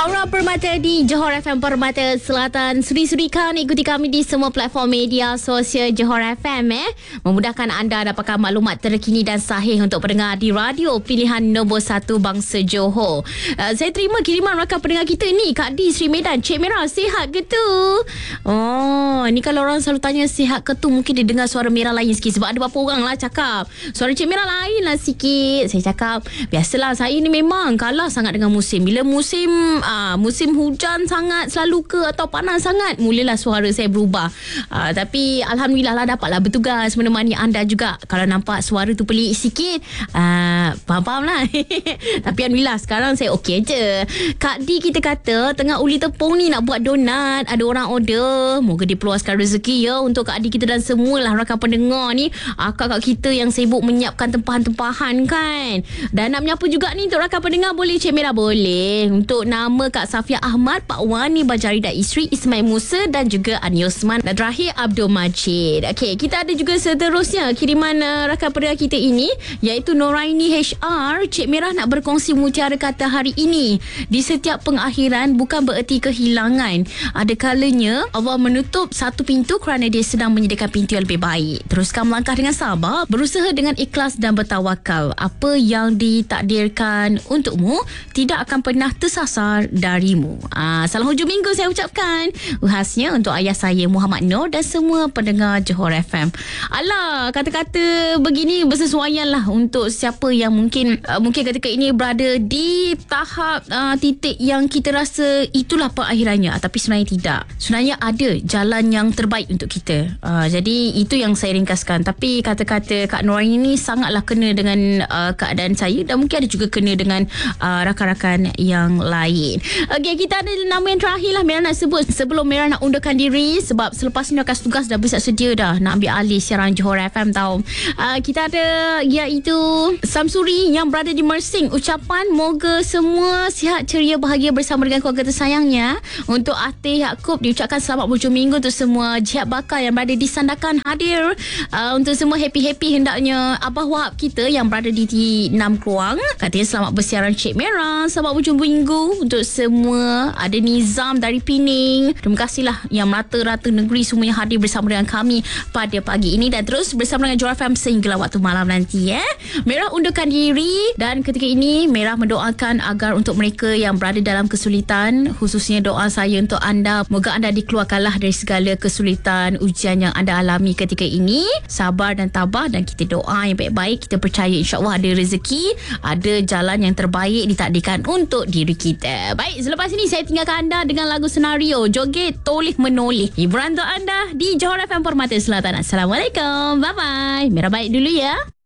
Aura Permata di Johor FM Permata Selatan. Sudi-sudikan ikuti kami di semua platform media sosial Johor FM. Memudahkan anda dapatkan maklumat terkini dan sahih untuk pendengar di radio pilihan nombor 1 bangsa Johor. Saya terima kiriman rakan pendengar kita ni, Kak Di Sri Medan. Cik Merah, sihat ke tu? Oh, ni kalau orang selalu tanya sihat ke tu, mungkin dia dengar suara Merah lain sikit. Sebab ada beberapa orang lah cakap suara Cik Merah lain lah sikit. Saya cakap, biasalah saya ni memang kalah sangat dengan musim. Bila musim hujan sangat selalu ke atau panas sangat, mulalah suara saya berubah. Tapi Alhamdulillah lah dapatlah bertugas menemani anda juga. Kalau nampak suara tu pelik sikit, faham-faham lah. Tapi Alhamdulillah sekarang saya okey je. Kak Di kita kata tengah uli tepung ni nak buat donat. Ada orang order. Moga dipeluaskan rezeki ya untuk Kak Di kita dan semualah rakan pendengar ni. Kakak kita yang sibuk menyiapkan tempahan-tempahan kan. Dan nak menyapa juga ni untuk rakan pendengar, boleh Cik Merah? Boleh. Untuk nama Kak Safia Ahmad, Pak Wani Bajari dan isteri Ismail Musa dan juga Ani Osman dan terakhir Abdul Majid. Okey, kita ada juga seterusnya kiriman rakan pendengar kita ini, iaitu Noraini HR. Cik Merah nak berkongsi mutiara kata hari ini. Di setiap pengakhiran bukan bererti kehilangan. Ada kalanya Allah menutup satu pintu kerana dia sedang menyediakan pintu yang lebih baik. Teruskan melangkah dengan sabar, berusaha dengan ikhlas dan bertawakal. Apa yang ditakdirkan untukmu tidak akan pernah tersasar darimu. Salam hujung minggu saya ucapkan. Khasnya untuk ayah saya Muhammad Nur dan semua pendengar Johor FM. Alah, kata-kata begini bersesuaian lah untuk siapa yang mungkin ketika ini berada di tahap titik yang kita rasa itulah perakhirannya. Tapi sebenarnya tidak. Sebenarnya ada jalan yang terbaik untuk kita. Jadi itu yang saya ringkaskan. Tapi kata-kata Kak Noraini ini sangatlah kena dengan keadaan saya dan mungkin ada juga kena dengan rakan-rakan yang lain. Okey, kita ada nama yang terakhir lah Merah nak sebut sebelum Merah nak undurkan diri, sebab selepas ni rakan tugas dah bersiap sedia dah nak ambil alih siaran Johor FM tahu. Kita ada iaitu Samsuri yang berada di Mersing. Ucapan moga semua sihat ceria bahagia bersama dengan keluarga tersayangnya. Untuk Atih Yaakob diucapkan selamat berhujung minggu. Untuk semua jihad bakal yang berada di Sandakan hadir. Untuk semua happy-happy hendaknya Abah Wahab kita yang berada di 6 Keruang. Katanya selamat bersiaran Cik Merah, selamat berhujung minggu. Untuk semua, ada Nizam dari Pening. Terima kasihlah yang merata-rata negeri semuanya hadir bersama dengan kami pada pagi ini dan terus bersama dengan Johor FM sehingga waktu malam nanti. Merah undurkan diri dan ketika ini Merah mendoakan agar untuk mereka yang berada dalam kesulitan, khususnya doa saya untuk anda, moga anda dikeluarkanlah dari segala kesulitan ujian yang anda alami ketika ini. Sabar dan tabah dan kita doa yang baik-baik. Kita percaya insya-Allah ada rezeki, ada jalan yang terbaik ditakdirkan untuk diri kita. Baik, selepas ini saya tinggalkan anda dengan lagu senario Joget Toleh Menoleh, hiburan untuk anda di Johor FM Permata Selatan. Assalamualaikum, bye-bye. Merah baik dulu ya.